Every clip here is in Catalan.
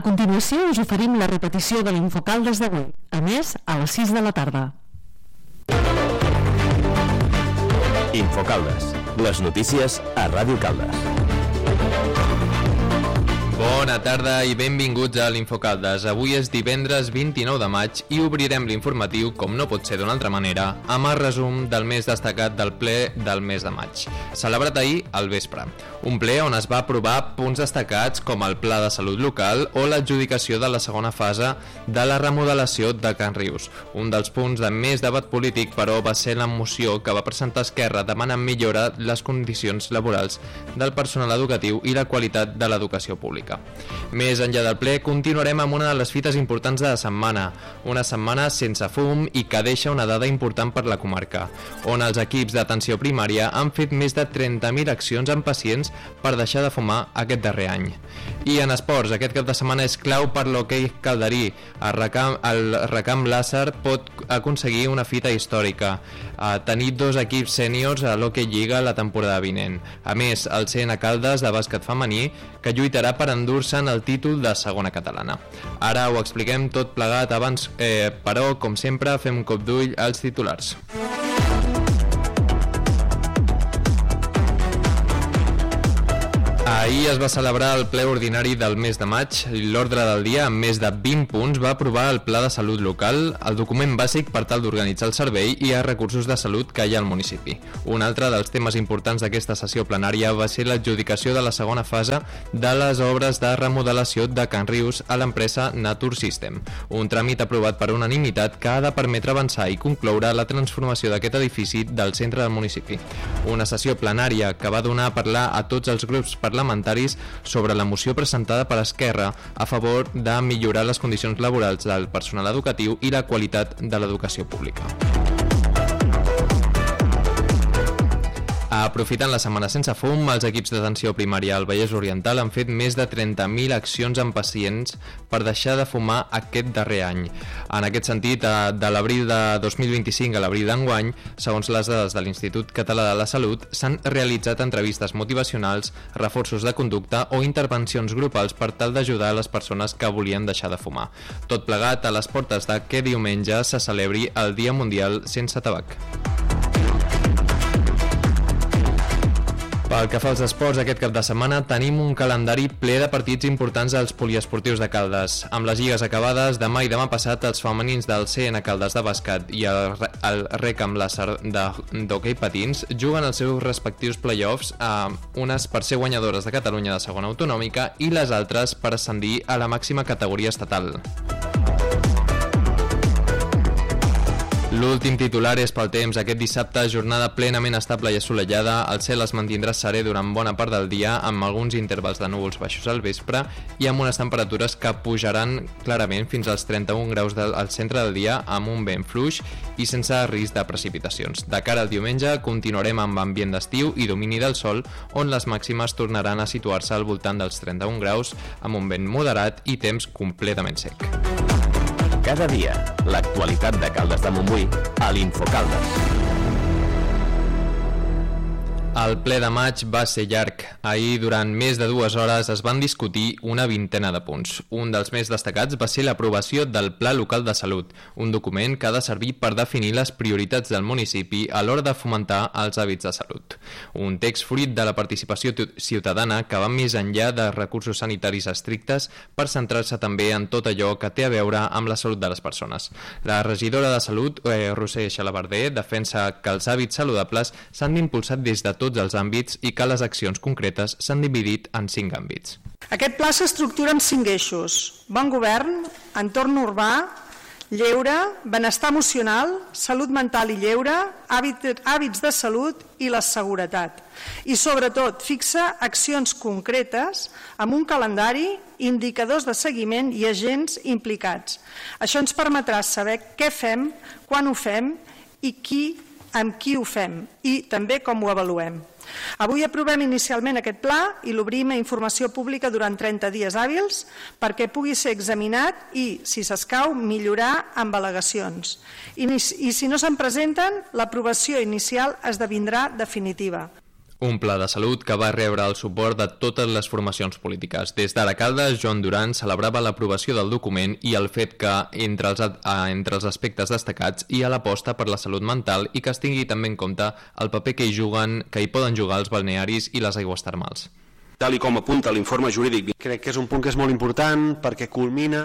continuació us oferim la repetició de l'Infocaldes d'avui, a més, a les 6 de la tarda. Infocaldes, les notícies a Ràdio Caldes. Bona tarda i benvinguts a l'Infocaldes. Avui és divendres 29 de maig i obrirem l'informatiu, com no pot ser d'una altra manera, amb el resum del més destacat del ple del mes de maig, celebrat ahir al vespre. Un ple on es va aprovar punts destacats com el Pla de Salut Local o l'adjudicació de la segona fase de la remodelació de Can Rius. Un dels punts de més debat polític, però, va ser la moció que va presentar Esquerra demanant millorar les condicions laborals del personal educatiu i la qualitat de l'educació pública. Més enllà del ple, continuarem amb una de les fites importants de la setmana, una setmana sense fum i que deixa una dada important per la comarca, on els equips d'atenció primària han fet més de 30.000 accions amb pacients per deixar de fumar aquest darrer any. I en esports, aquest cap de setmana és clau per l'hoquei calderí. El Recamp Làser pot aconseguir una fita històrica, tenir 2 equips sèniors a l'hoquei lliga la temporada vinent. A més, el CN Caldes de bàsquet femení, que lluitarà per endur-se'n el títol de segona catalana. Ara ho expliquem tot plegat abans, però, com sempre, fem un cop d'ull als titulars. Ahir es va celebrar el ple ordinari del mes de maig. L'ordre del dia, amb més de 20 punts, va aprovar el Pla de Salut Local, el document bàsic per tal d'organitzar el servei i els recursos de salut que hi ha al municipi. Un altre dels temes importants d'aquesta sessió plenària va ser l'adjudicació de la segona fase de les obres de remodelació de Can Rius a l'empresa Natur System, un tràmit aprovat per unanimitat que ha de permetre avançar i concloure la transformació d'aquest edifici del centre del municipi. Una sessió plenària que va donar a parlar a tots els grups parlamentaris sobre la moció presentada per Esquerra a favor de millorar les condicions laborals del personal educatiu i la qualitat de l'educació pública. Aprofitant la setmana sense fum, els equips d'atenció primària al Vallès Oriental han fet més de 30.000 accions amb pacients per deixar de fumar aquest darrer any. En aquest sentit, de l'abril de 2025 a l'abril d'enguany, segons les dades de l'Institut Català de la Salut, s'han realitzat entrevistes motivacionals, reforços de conducta o intervencions grupals per tal d'ajudar a les persones que volien deixar de fumar. Tot plegat a les portes de que diumenge se celebri el Dia Mundial sense tabac. Pel que fa als esports, aquest cap de setmana tenim un calendari ple de partits importants als poliesportius de Caldes. Amb les lligues acabades, demà i demà passat els femenins del CN Caldes de bàsquet i el Recamp Làser d'hoquei patins juguen els seus respectius play-offs, unes per ser guanyadores de Catalunya de segona autonòmica i les altres per ascendir a la màxima categoria estatal. L'últim titular és pel temps. Aquest dissabte, jornada plenament estable i assolellada. El cel es mantindrà serè durant bona part del dia, amb alguns intervals de núvols baixos al vespre i amb unes temperatures que pujaran clarament fins als 31 graus al centre del dia, amb un vent fluix i sense risc de precipitacions. De cara al diumenge, continuarem amb ambient d'estiu i domini del sol, on les màximes tornaran a situar-se al voltant dels 31 graus, amb un vent moderat i temps completament sec. Cada dia, l'actualitat de Caldes de Montbui a l'Infocaldes. El ple de maig va ser llarg. Ahir, durant més de 2 hores, es van discutir una vintena de punts. Un dels més destacats va ser l'aprovació del Pla Local de Salut, un document que ha de servir per definir les prioritats del municipi a l'hora de fomentar els hàbits de salut. Un text fruit de la participació ciutadana que va més enllà de recursos sanitaris estrictes per centrar-se també en tot allò que té a veure amb la salut de les persones. La regidora de Salut, Roser Xalabarder, defensa que els hàbits saludables s'han d'impulsar des de tots els àmbits i que les accions concretes s'han dividit en 5 àmbits. Aquest pla s'estructura en 5 eixos: bon govern, entorn urbà, lleure, benestar emocional, salut mental i lleure, hàbits de salut i la seguretat. I sobretot fixa accions concretes amb un calendari, indicadors de seguiment i agents implicats. Això ens permetrà saber què fem, quan ho fem i amb qui ho fem i també com ho avaluem. Avui aprovem inicialment aquest pla i l'obrim a informació pública durant 30 dies hàbils perquè pugui ser examinat i, si s'escau, millorar amb al·legacions. I si no se'n presenten, l'aprovació inicial esdevindrà definitiva. Un pla de salut que va rebre el suport de totes les formacions polítiques. Des d'Aracaldes, Joan Duran celebrava l'aprovació del document i el fet que, entre els aspectes destacats, hi ha l'aposta per la salut mental i que es tingui també en compte el paper que hi poden jugar els balnearis i les aigües termals. Tal i com apunta l'informe jurídic, crec que és un punt que és molt important perquè culmina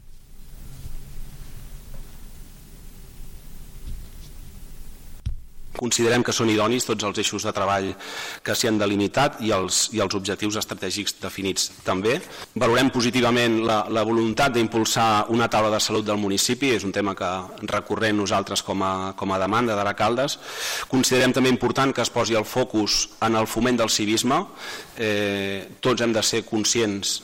considerem que són idonis tots els eixos de treball que s'hi han delimitat i els objectius estratègics definits també. Valorem positivament la voluntat d'impulsar una taula de salut del municipi, és un tema que recorrem nosaltres com a demanda d'Aracaldes. Considerem també important que es posi el focus en el foment del civisme. Tots hem de ser conscients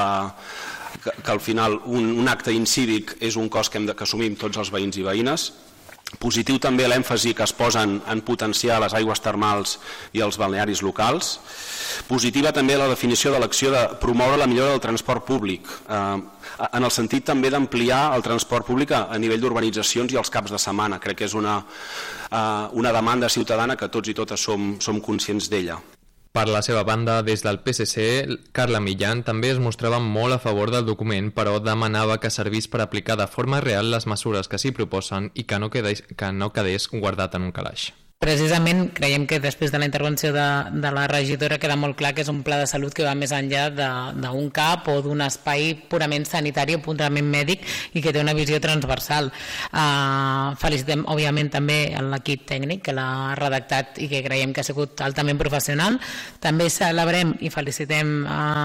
que al final un acte incívic és un cost que assumim tots els veïns i veïnes. Positiu també l'èmfasi que es posa en potenciar les aigües termals i els balnearis locals. Positiva també la definició de l'acció de promoure la millora del transport públic, en el sentit també d'ampliar el transport públic a nivell d'urbanitzacions i els caps de setmana. Crec que és una demanda ciutadana que tots i totes som conscients d'ella. Per la seva banda, des del PSC, Carla Millán també es mostrava molt a favor del document, però demanava que servís per aplicar de forma real les mesures que s'hi proposen i que no quedés guardat en un calaix. Precisament creiem que després de la intervenció de la regidora queda molt clar que és un pla de salut que va més enllà d'un CAP o d'un espai purament sanitari o purament mèdic i que té una visió transversal. Felicitem òbviament també l'equip tècnic que l'ha redactat i que creiem que ha sigut altament professional. També celebrem i felicitem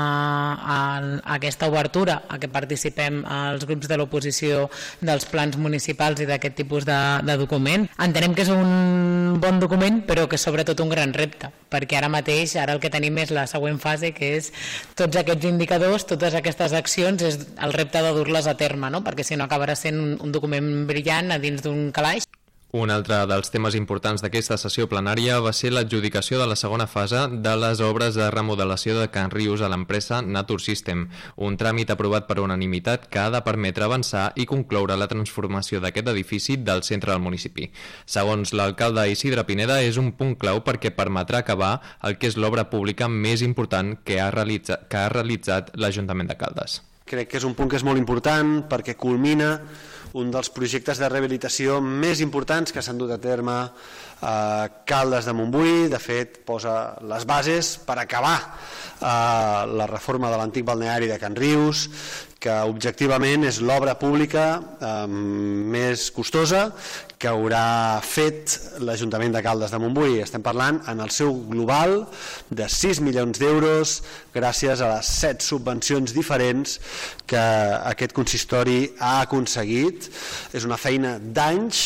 aquesta obertura a que participem els grups de l'oposició dels plans municipals i d'aquest tipus de document. Entenem que és un bon document, però que és sobretot un gran repte, perquè ara mateix el que tenim és la següent fase, que és tots aquests indicadors, totes aquestes accions, és el repte de dur-les a terme, no? Perquè si no acabarà sent un document brillant a dins d'un calaix. Un altre dels temes importants d'aquesta sessió plenària va ser l'adjudicació de la segona fase de les obres de remodelació de Can Rius a l'empresa Natur System, un tràmit aprovat per unanimitat que ha de permetre avançar i concloure la transformació d'aquest edifici del centre del municipi. Segons l'alcalde Isidre Pineda, és un punt clau perquè permetrà acabar el que és l'obra pública més important que ha realitzat l'Ajuntament de Caldes. Crec que és un punt que és molt important perquè culmina un dels projectes de rehabilitació més importants que s'han dut a terme a Caldes de Montbui. De fet, posa les bases per acabar la reforma de l'antic balneari de Can Rius, que objectivament és l'obra pública més costosa que haurà fet l'Ajuntament de Caldes de Montbui. Estem parlant en el seu global de 6 milions d'euros gràcies a les 7 subvencions diferents que aquest consistori ha aconseguit. És una feina d'anys,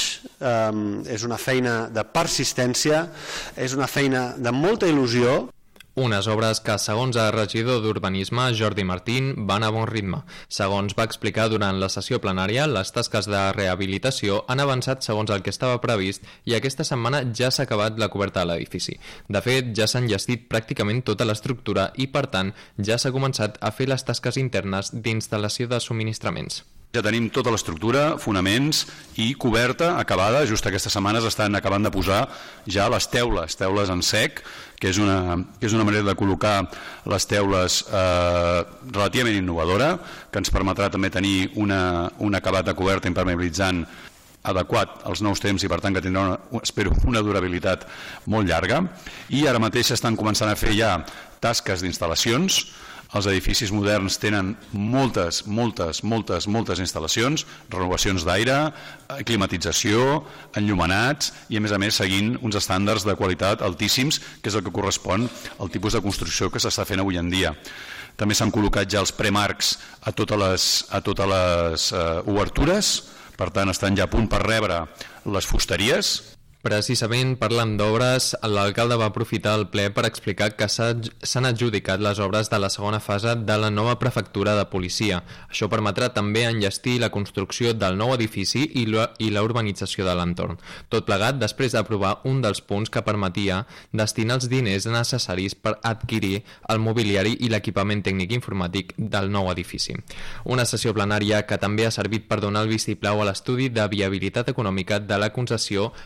és una feina de persistència, és una feina de molta il·lusió. Unes obres que, segons el regidor d'Urbanisme, Jordi Martín, van a bon ritme. Segons va explicar durant la sessió plenària, les tasques de rehabilitació han avançat segons el que estava previst i aquesta setmana ja s'ha acabat la coberta de l'edifici. De fet, ja s'ha enllestit pràcticament tota l'estructura i, per tant, ja s'ha començat a fer les tasques internes d'instal·lació de subministraments. Ja tenim tota l'estructura, fonaments i coberta acabada. Just aquestes setmanes estan acabant de posar ja les teules en sec, que és una manera de col·locar les teules relativament innovadora, que ens permetrà també tenir un acabat de coberta impermeabilitzant adequat als nous temps i per tant que tindrà, espero, una durabilitat molt llarga. I ara mateix estan començant a fer ja tasques d'instal·lacions. Els edificis moderns tenen moltes instal·lacions, renovacions d'aire, climatització, enllumenats i a més seguint uns estàndards de qualitat altíssims, que és el que correspon al tipus de construcció que s'està fent avui en dia. També s'han col·locat ja els premarcs a totes les obertures, per tant estan ja a punt per rebre les fusteries. Precisament parlant d'obres, l'alcalde va aprofitar el ple per explicar que s'han adjudicat les obres de la segona fase de la nova prefectura de policia. Això permetrà també enllestir la construcció del nou edifici i la urbanització de l'entorn. Tot plegat després d'aprovar un dels punts que permetia destinar els diners necessaris per adquirir el mobiliari i l'equipament tècnic informàtic del nou edifici. Una sessió plenària que també ha servit per donar el vistiplau a l'estudi de viabilitat econòmica de la concessió per a la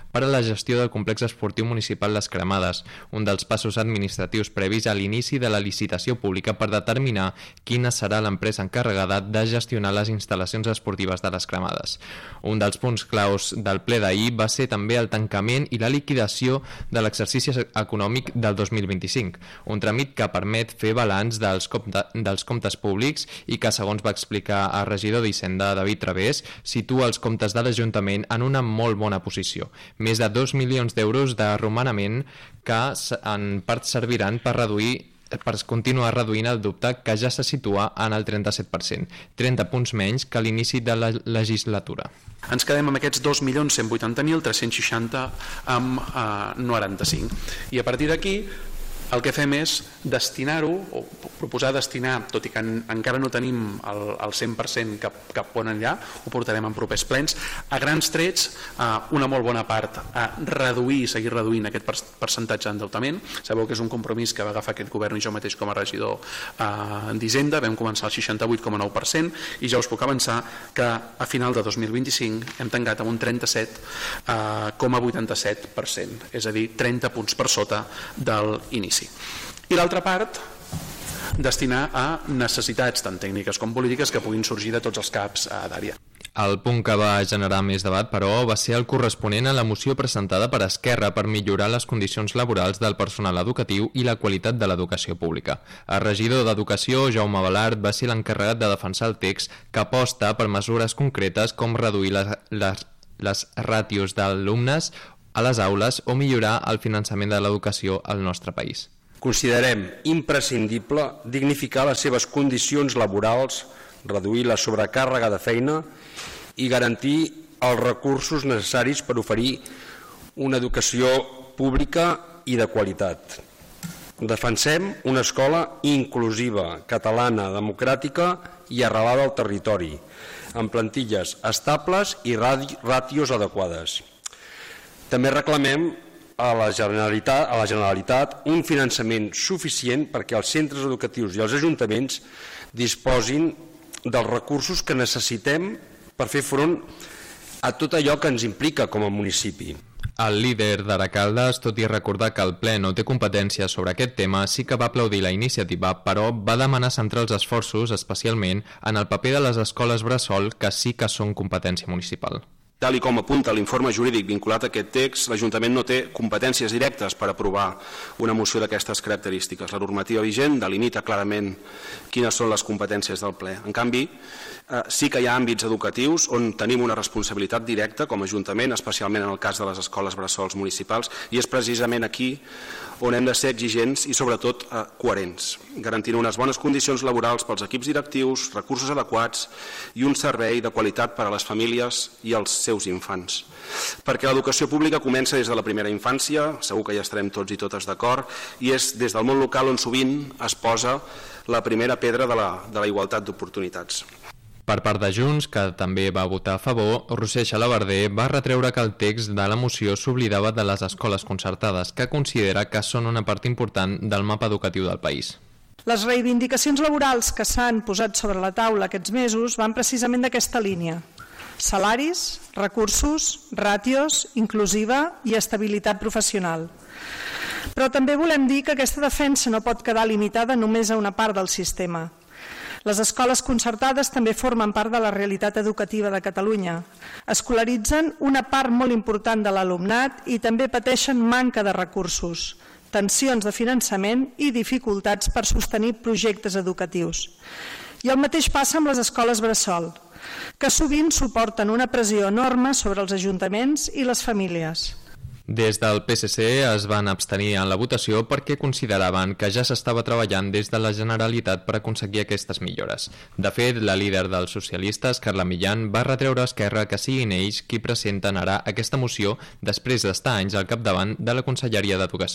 gestió del complex esportiu municipal Les Cremades, un dels passos administratius previs a l'inici de la licitació pública per determinar quina serà l'empresa encarregada de gestionar les instal·lacions esportives de Les Cremades. Un dels punts claus del ple d'ahir va ser també el tancament i la liquidació de l'exercici econòmic del 2025, un tràmit que permet fer balanç dels comptes públics i que, segons va explicar el regidor d'Hisenda, David Través, situa els comptes de l'Ajuntament en una molt bona posició. Més de 2 milions d'euros de romanament que en part serviran per continuar reduint el dubte que ja se situa en el 37%, 30 punts menys que a l'inici de la legislatura. Ens quedem amb aquests 2.180.360 amb 95. I a partir d'aquí el que fem és destinar-ho, o proposar destinar, tot i que encara no tenim el 100% cap on enllà, ho portarem en propers plens, a grans trets, una molt bona part a reduir i seguir reduint aquest percentatge d'endeutament. Sabeu que és un compromís que va agafar aquest govern i jo mateix com a regidor d'Hisenda. Vam començar al 68,9% i ja us puc avançar que a final de 2025 hem tancat amb un 37,87%, és a dir, 30 punts per sota de l'inici. I l'altra part, destinar a necessitats tant tècniques com polítiques que puguin sorgir de tots els caps d'àrea. El punt que va generar més debat, però, va ser el corresponent a la moció presentada per Esquerra per millorar les condicions laborals del personal educatiu i la qualitat de l'educació pública. El regidor d'Educació, Jaume Balart, va ser l'encarregat de defensar el text que aposta per mesures concretes com reduir les ràtios d'alumnes a les aules o millorar el finançament de l'educació al nostre país. Considerem imprescindible dignificar les seves condicions laborals, reduir la sobrecàrrega de feina i garantir els recursos necessaris per oferir una educació pública i de qualitat. Defensem una escola inclusiva, catalana, democràtica i arrelada al territori, amb plantilles estables i ràtios adequades. També reclamem a la Generalitat un finançament suficient perquè els centres educatius i els ajuntaments disposin dels recursos que necessitem per fer front a tot allò que ens implica com a municipi. El líder d'Aracaldes, tot i recordar que el ple no té competències sobre aquest tema, sí que va aplaudir la iniciativa, però va demanar centrar els esforços, especialment, en el paper de les escoles bressol, que sí que són competència municipal. Tal com apunta l'informe jurídic vinculat a aquest text, l'Ajuntament no té competències directes per aprovar una moció d'aquestes característiques. La normativa vigent delimita clarament quines són les competències del ple. En canvi, sí que hi ha àmbits educatius on tenim una responsabilitat directa com a Ajuntament, especialment en el cas de les escoles bressols municipals, i és precisament aquí on hem de ser exigents i sobretot coherents, garantint unes bones condicions laborals pels equips directius, recursos adequats i un servei de qualitat per a les famílies i els seus infants. Perquè l'educació pública comença des de la primera infància, segur que ja estarem tots i totes d'acord, i és des del món local on sovint es posa la primera pedra de la igualtat d'oportunitats. Per part de Junts, que també va votar a favor, Roser Xalabarder va retreure que el text de la moció s'oblidava de les escoles concertades, que considera que són una part important del mapa educatiu del país. Les reivindicacions laborals que s'han posat sobre la taula aquests mesos van precisament d'aquesta línia. Salaris, recursos, ràtios, inclusiva i estabilitat professional. Però també volem dir que aquesta defensa no pot quedar limitada només a una part del sistema. Les escoles concertades també formen part de la realitat educativa de Catalunya. Escolaritzen una part molt important de l'alumnat i també pateixen manca de recursos, tensions de finançament i dificultats per sostenir projectes educatius. I el mateix passa amb les escoles bressol, que sovint suporten una pressió enorme sobre els ajuntaments i les famílies. Des del PSC es van abstenir en la votació perquè consideraven que ja s'estava treballant des de la Generalitat per aconseguir aquestes millores. De fet, la líder dels socialistes, Carla Millán, va retreure a Esquerra que siguin ells qui presenten ara aquesta moció després d'estar anys al capdavant de la Conselleria d'Educació.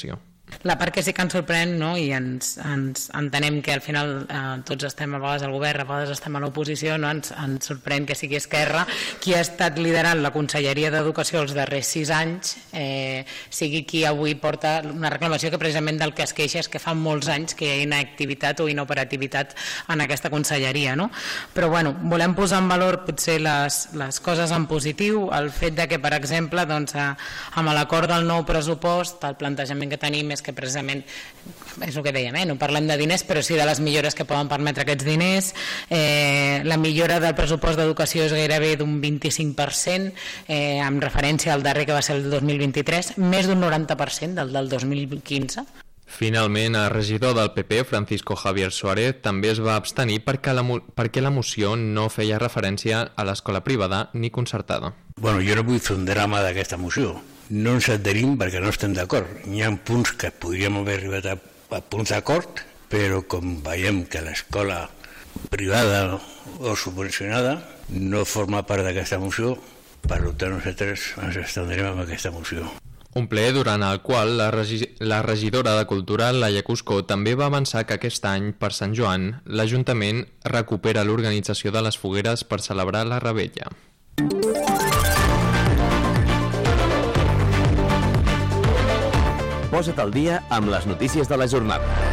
La part que sí que ens sorprèn, no? I ens entenem que al final tots estem a vegades al govern, a vegades estem a l'oposició, no? Ens sorprèn que sigui Esquerra qui ha estat liderant la Conselleria d'Educació els darrers 6 anys, sigui qui avui porta una reclamació que precisament del que es queixa és que fa molts anys que hi ha inactivitat o inoperativitat en aquesta conselleria, no? Però bueno, volem posar en valor potser les coses en positiu, el fet de que, per exemple, doncs, amb l'acord del nou pressupost, el plantejament que tenim és que precisament, és el que dèiem, no parlem de diners, però sí de les millores que poden permetre aquests diners. La millora del pressupost d'educació és gairebé d'un 25%, amb referència al darrer que va ser el 2023, més d'un 90% del 2015. Finalment, el regidor del PP, Francisco Javier Suárez, també es va abstenir perquè la moció no feia referència a l'escola privada ni concertada. Bueno, jo no vull fer un drama d'aquesta moció. No ens adherim perquè no estem d'acord. Hi ha punts que podríem haver arribat a punts d'acord, però com veiem que l'escola privada o subvencionada no forma part d'aquesta moció, per tant nosaltres ens estendrem amb aquesta moció. Un ple durant el qual la regidora de Cultura, Laia Cuscó, també va avançar que aquest any, per Sant Joan, l'Ajuntament recupera l'organització de les fogueres per celebrar la Revetlla. Posa't al dia amb les notícies de la jornada.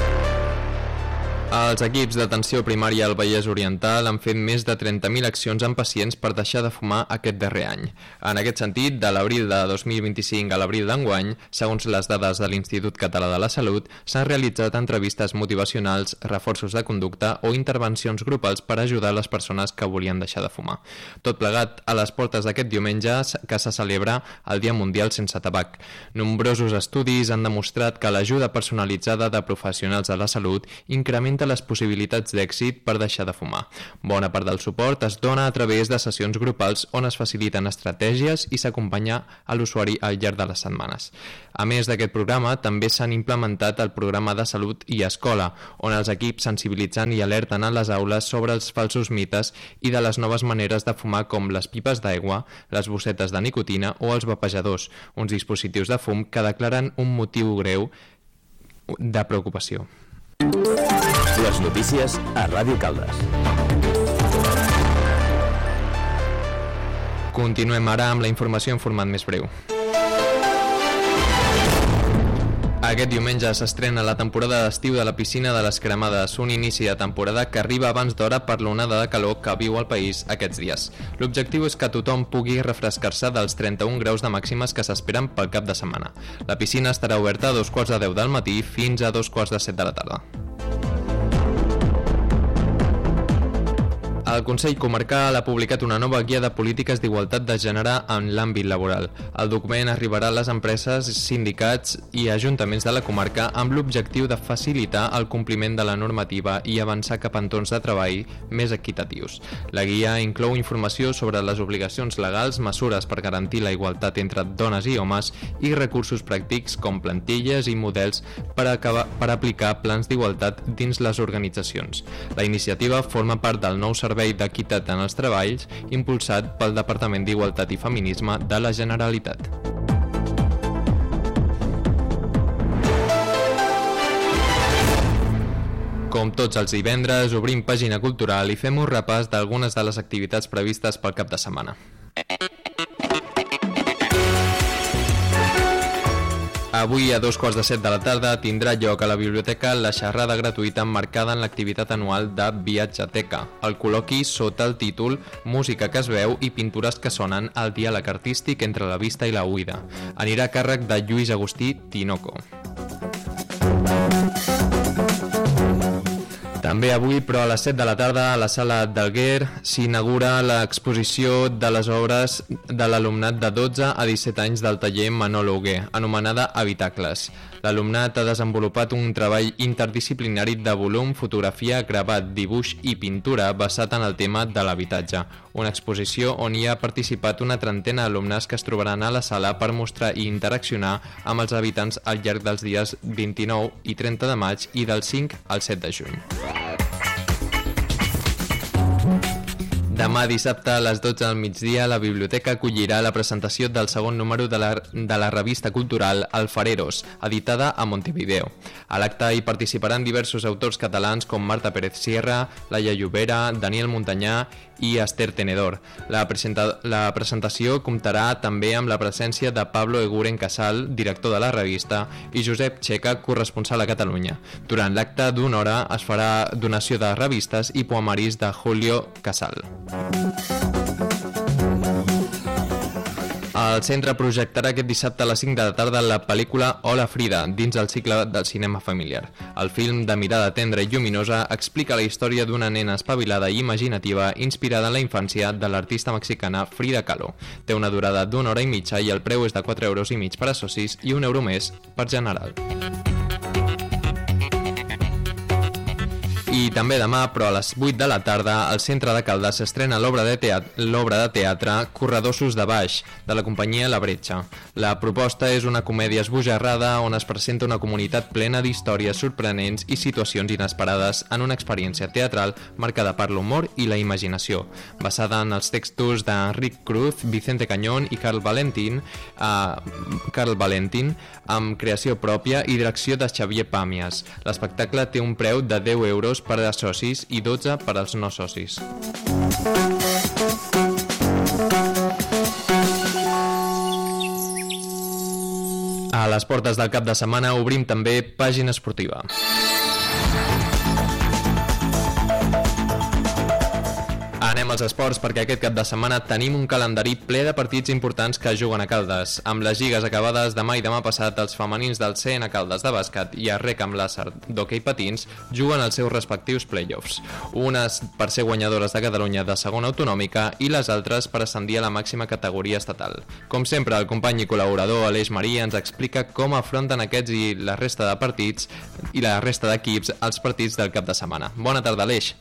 Els equips d'atenció primària al Vallès Oriental han fet més de 30.000 accions amb pacients per deixar de fumar aquest darrer any. En aquest sentit, de l'abril de 2025 a l'abril d'enguany, segons les dades de l'Institut Català de la Salut, s'han realitzat entrevistes motivacionals, reforços de conducta o intervencions grupals per ajudar les persones que volien deixar de fumar. Tot plegat a les portes d'aquest diumenge que se celebra el Dia Mundial Sense Tabac. Nombrosos estudis han demostrat que l'ajuda personalitzada de professionals de la salut incrementa les possibilitats d'èxit per deixar de fumar. Bona part del suport es dona a través de sessions grupals on es faciliten estratègies i s'acompanya a l'usuari al llarg de les setmanes. A més d'aquest programa, també s'han implementat el programa de salut i escola, on els equips sensibilitzen i alerten a les aules sobre els falsos mites i de les noves maneres de fumar com les pipes d'aigua, les bossetes de nicotina o els vapejadors, uns dispositius de fum que declaren un motiu greu de preocupació. Les notícies a Ràdio Caldes. Continuem ara amb la informació en format més breu. Aquest diumenge s'estrena la temporada d'estiu de la piscina de les Cremades, un inici de temporada que arriba abans d'hora per l'onada de calor que viu el país aquests dies. L'objectiu és que tothom pugui refrescar-se dels 31 graus de màximes que s'esperen pel cap de setmana. La piscina estarà oberta a 2:10 del matí fins a 2:07 de la tarda. El Consell Comarcal ha publicat una nova guia de polítiques d'igualtat de gènere en l'àmbit laboral. El document arribarà a les empreses, sindicats i ajuntaments de la comarca amb l'objectiu de facilitar el compliment de la normativa i avançar cap a entorns de treball més equitatius. La guia inclou informació sobre les obligacions legals, mesures per garantir la igualtat entre dones i homes i recursos pràctics com plantilles i models per aplicar plans d'igualtat dins les organitzacions. La iniciativa forma part del nou servei d'equitat en els treballs impulsat pel Departament d'Igualtat i Feminisme de la Generalitat. Com tots els divendres, obrim pàgina cultural i fem un repàs d'algunes de les activitats previstes pel cap de setmana. Avui a 2:15 de la tarda tindrà lloc a la biblioteca la xerrada gratuïta emmarcada en l'activitat anual de Viatjateca. El col·loqui sota el títol Música que es veu i pintures que sonen, el diàleg artístic entre la vista i la oïda. Anirà a càrrec de Lluís Agustí Tinoco. També avui, però a les 7 de la tarda, a la sala d'Alguer s'inaugura l'exposició de les obres de l'alumnat de 12 a 17 anys del taller Manol Hugué, anomenada Habitacles. L'alumnat ha desenvolupat un treball interdisciplinari de volum, fotografia, gravat, dibuix i pintura basat en el tema de l'habitatge. Una exposició on hi ha participat una trentena d'alumnes que es trobaran a la sala per mostrar i interaccionar amb els habitants al llarg dels dies 29 i 30 de maig i del 5 al 7 de juny. Demà dissabte a les 12 del migdia la biblioteca acollirà la presentació del segon número de la revista cultural Alfareros, editada a Montevideo. A l'acte hi participaran diversos autors catalans com Marta Pérez Sierra, Laia Llobera, Daniel Montanyà i Esther Tenedor. La presentació comptarà també amb la presència de Pablo Eguren Casal, director de la revista, i Josep Checa, corresponsal a Catalunya. Durant l'acte d'una hora es farà donació de revistes i poemaris de Julio Casal. El centre projectarà aquest dissabte a les 5 de la tarda la pel·lícula Hola Frida, dins el cicle del cinema familiar. El film, de mirada tendra i lluminosa, explica la història d'una nena espavilada i imaginativa inspirada en la infància de l'artista mexicana Frida Kahlo. Té una durada d'1 hora i mitja i el preu és de 4,5 € per a socis i 1 euro més per general. I també demà, però a les 8 de la tarda, al centre de Caldes s'estrena l'obra de teatre Corredossos de Baix, de la companyia La Bretxa. La proposta és una comèdia esbojarrada on es presenta una comunitat plena d'històries sorprenents i situacions inesperades en una experiència teatral marcada per l'humor i la imaginació, basada en els textos d'Enric Cruz, Vicente Cañón i Carl Valentín, amb creació pròpia i direcció de Xavier Pàmies. L'espectacle té un preu de 10 euros per a socis i 12 per als no socis. A les portes del cap de setmana obrim també pàgina esportiva. Anem als esports perquè aquest cap de setmana tenim un calendari ple de partits importants que juguen a Caldes. Amb les lligues acabades demà i demà passat, els femenins del CN Caldes de bàsquet i el Rec amb Làser d'hoquei patins juguen els seus respectius play-offs. Unes per ser guanyadores de Catalunya de segona autonòmica i les altres per ascendir a la màxima categoria estatal. Com sempre, el company i col·laborador Aleix Maria ens explica com afronten aquests i la resta de partits i la resta d'equips els partits del cap de setmana. Bona tarda, Aleix.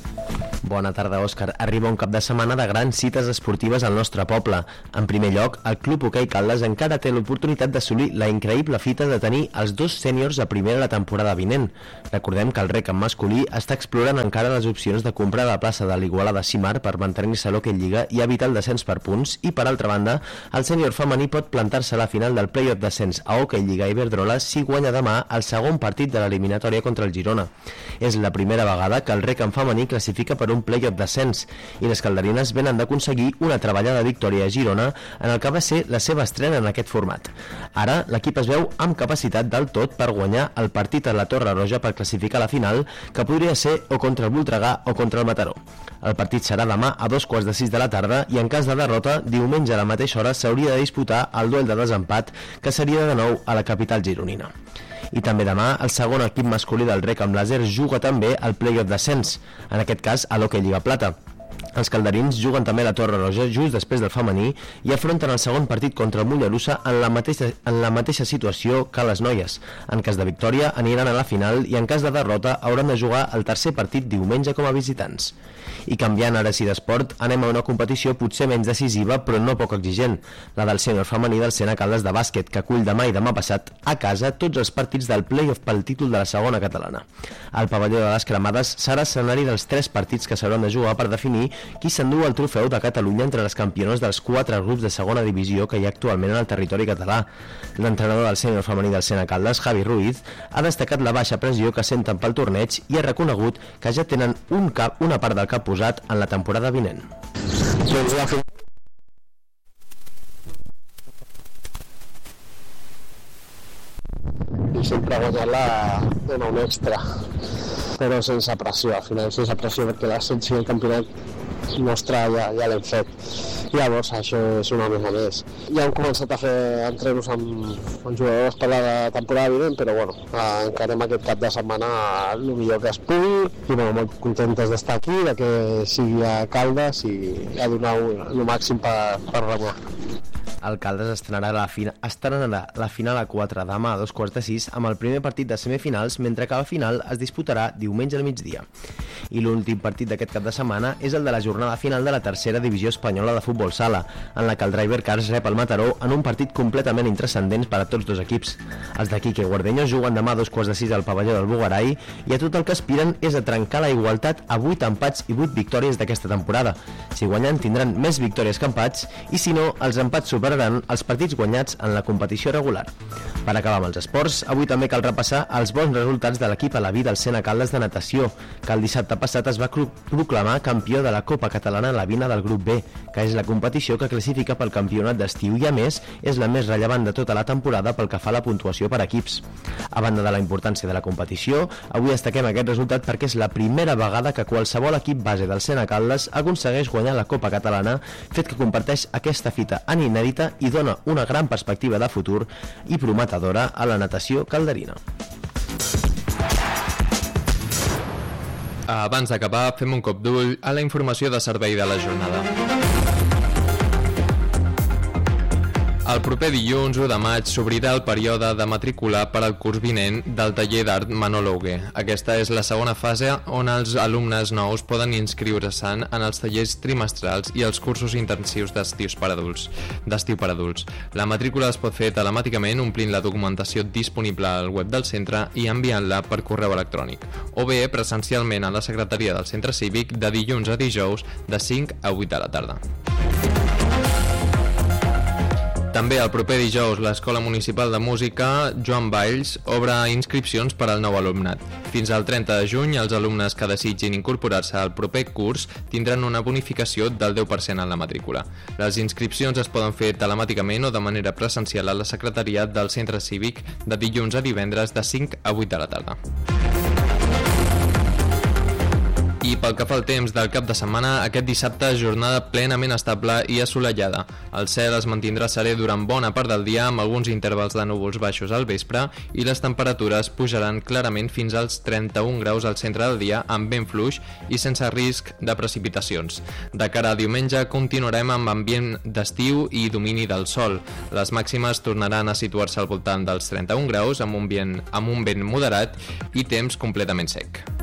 Bona tarda, Òscar. Arriba un cap de setmana de grans cites esportives al nostre poble. En primer lloc, el Club Hoquei Caldes encara té l'oportunitat d'assolir la increïble fita de tenir els 2 sèniors a primera la temporada vinent. Recordem que el Rec en masculí està explorant encara les opcions de comprar la plaça de l'Igualada Cimar per mantenir-se a l'Hoquei Lliga i evitar el descens per punts, i per altra banda, el sènior femení pot plantar-se a la final del play-off descens a Hoquei Lliga Iberdrola si guanya demà el segon partit de l'eliminatòria contra el Girona. És la primera vegada que el Rec en femení classifica per un play-off descens, i les calderines venen d'aconseguir una treballada victòria a Girona en el que va ser la seva estrena en aquest format. Ara l'equip es veu amb capacitat del tot per guanyar el partit a la Torre Roja per classificar la final, que podria ser o contra el Voltregà o contra el Mataró. El partit serà demà a 5:15 de la tarda i en cas de derrota, diumenge a la mateixa hora s'hauria de disputar el duel de desempat, que seria de nou a la capital gironina. I també demà el segon equip masculí del Rec amb Làser juga també al play-off descens, en aquest cas a l'Hoquei Lliga Plata. Els calderins juguen també a la Torre Roja just després del femení i afronten el segon partit contra el Mollerussa en la mateixa situació que les noies. En cas de victòria aniran a la final i en cas de derrota hauran de jugar el tercer partit diumenge com a visitants. I canviant ara sí d'esport, anem a una competició potser menys decisiva però no poc exigent, la del sènior femení del CN Caldes de bàsquet, que acull demà i demà passat a casa tots els partits del play-off pel títol de la segona catalana. El pavelló de les Cremades serà escenari dels 3 partits que s'hauran de jugar per definir qui s'endú el trofeu de Catalunya entre les campiones dels 4 grups de segona divisió que hi ha actualment en el territori català. L'entrenador del sènior femení del CN Caldes, Javi Ruiz, ha destacat la baixa pressió que senten pel torneig i ha reconegut que ja tenen una part del cap posat en la temporada vinent. I sempre guanyar-la dona un extra, però sense pressió, al final sense pressió, perquè l'ascensió del campionat nostre ja l'hem fet. Llavors això és una més a més. Ja hem començat a fer entrenos amb jugadors per la temporada vinent, però bueno, encarem aquest cap de setmana el millor que es pugui i bueno, molt contentes d'estar aquí, de que sigui a Caldes i a donar el màxim per remuar. El Caldes estrenarà la final a 4 demà a 2:15 amb el primer partit de semifinals, mentre que la final es disputarà diumenge al migdia. I l'últim partit d'aquest cap de setmana és el de la jornada final de la tercera divisió espanyola de futbol sala, en la que el Driver Cars rep el Mataró en un partit completament intranscendent per a tots dos equips. Els de Quique Guardeño juguen demà a 2:15 al pavelló del Bugaray i a tot el que aspiren és a trencar la igualtat a 8 empats i 8 victòries d'aquesta temporada. Si guanyen tindran més victòries que empats i si no, els empats superaran els partits guanyats en la competició regular. Per acabar amb els esports, avui també cal repassar els bons resultats de l'equip alaví del Sena Caldes de natació, que el dissabte passat es va proclamar campió de la Copa Catalana Alevina del grup B, que és la competició que classifica pel campionat d'estiu i a més és la més rellevant de tota la temporada pel que fa a la puntuació per equips. A banda de la importància de la competició, avui destaquem aquest resultat perquè és la primera vegada que qualsevol equip base del Sena Caldes aconsegueix guanyar la Copa Catalana, fet que comparteix aquesta fita en inèdita i dona una gran perspectiva de futur i prometedora a la natació calderina. Abans d'acabar, fem un cop d'ull a la informació de servei de la jornada. El proper dilluns 1 de maig s'obrirà el període de matrícula per al curs vinent del taller d'art Manolo Hugué. Aquesta és la segona fase on els alumnes nous poden inscriure-se en els tallers trimestrals i els cursos intensius d'estiu per adults. La matrícula es pot fer telemàticament omplint la documentació disponible al web del centre i enviant-la per correu electrònic, o bé presencialment a la secretaria del centre cívic de dilluns a dijous de 5 a 8 de la tarda. També el proper dijous l'Escola Municipal de Música Joan Valls obre inscripcions per al nou alumnat. Fins al 30 de juny, els alumnes que desitgin incorporar-se al proper curs tindran una bonificació del 10% en la matrícula. Les inscripcions es poden fer telemàticament o de manera presencial a la secretaria del centre cívic de dilluns a divendres de 5 a 8 de la tarda. I pel que fa al temps del cap de setmana, aquest dissabte jornada plenament estable i assolellada. El cel es mantindrà serè durant bona part del dia amb alguns intervals de núvols baixos al vespre i les temperatures pujaran clarament fins als 31 graus al centre del dia amb vent fluix i sense risc de precipitacions. De cara a diumenge continuarem amb ambient d'estiu i domini del sol. Les màximes tornaran a situar-se al voltant dels 31 graus amb un vent moderat i temps completament sec.